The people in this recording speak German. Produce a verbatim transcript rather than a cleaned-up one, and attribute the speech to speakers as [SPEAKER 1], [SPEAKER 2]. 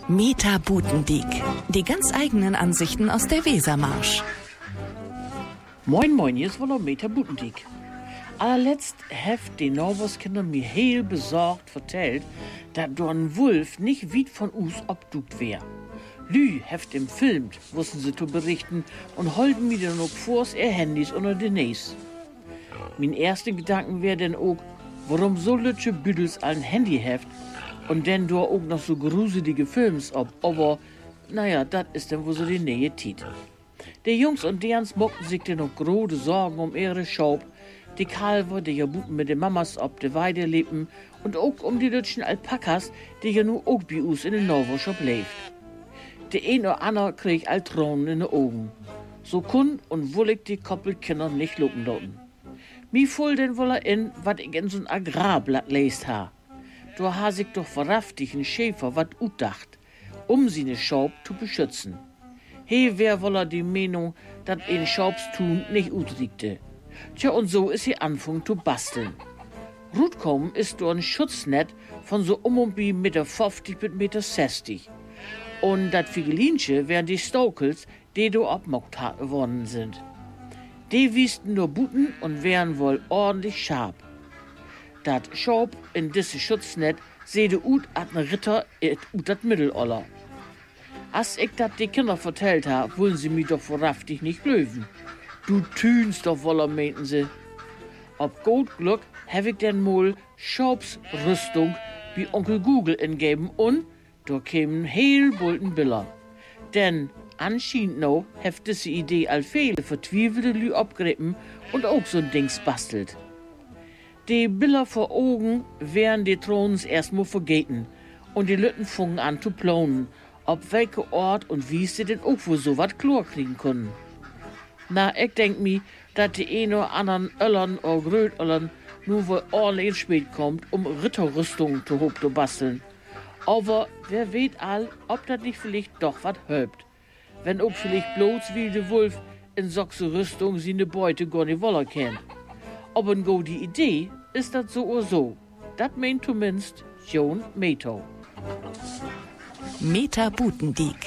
[SPEAKER 1] Meta Butendiek. Die ganz eigenen Ansichten aus der Wesermarsch.
[SPEAKER 2] Moin moin, hier ist wohl Meta Butendiek. Allerletzt heft die Norwoskinder mir heel besorgt vertellt, dass do ein Wolf nicht weit von us obdukt wär. Lü heft im filmt, wussten sie zu berichten und holden mir dann auch vors ihr Handys unter den Näs. Mein erster Gedanken wär denn auch, warum so lütsche Büdels ein Handy heft und denn do auch noch so gruselige Films ob, aber naja, dat ist denn wo so die Nähe tiet. Die Jungs und derns mockten sich denn noch grode Sorgen um ihre Schaub, die Kalver, die ja Buten mit den Mamas ob de Weide lebten und auch um die lütschen Alpakas, die ja nu auch bei us in den Norwoschop lebt. Der ein oder andere krieg all Tränen in de Augen. So kun und wollig die Koppelkinder nicht lupen loten. Mi fuhl denn wohl in, wat ich in so'n Agrarblatt lest ha. Da ha sich doch verraftig ein Schäfer wat utdacht, um seine Schaub zu beschützen. He wär wohl die Meinung, dat ein Schaubstun nicht utriegte. Tja, und so ist sie anfangen zu basteln. Rutkommen ist do ein Schutznet von so um und bi Meter fünfzig bis Meter sechzig. Und dat Figelinche wären die Stokels, die do abmockt worden sind. Die wiesten nur Buten und wären wohl ordentlich scharf. Dat Schaub in disse Schutznet sehde ut at ne Ritter et ut dat Mitteloller. As ich dat die Kinder vertellt ha, wollen sie mi doch verraftig nicht löwen. Du tünst doch woller, meinten sie. Ob gut Glück hab ich denn mal Schaubsrüstung wie Onkel Google ingeben und da kämen heel bulten Biller. Denn anscheinend no heft diese Idee all viele vertwiefelte Lü abgrippen und auch so'n Dings bastelt. Die Biller vor Augen wären die Throns erstmal vergeten und die Lütten fungen an zu planen, ob welche Ort und wie sie denn auch wohl so wat Chlor kriegen können. Na, ich denk mi, dat die ein oder anderen Öllern oder Grötöllern nur wohl ordentlich ins Spät kommt, um Ritterrüstungen zu hoch zu basteln. Aber wer weet all, ob dat nicht vielleicht doch wat hölpt. Wenn auch vielleicht bloß wie de Wolf in soxe Rüstung seine Beute gar nicht woller kennt. Aber eine gute Idee ist dat so oder so. Dat meint zumindest Joan Meto.
[SPEAKER 1] Meta Butendiek.